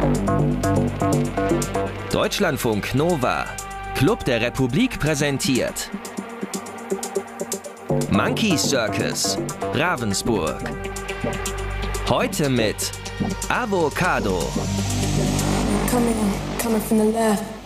Deutschlandfunk Nova, Club der Republik präsentiert Monkey Circus, Ravensburg. Heute mit Avocado. Coming from the left.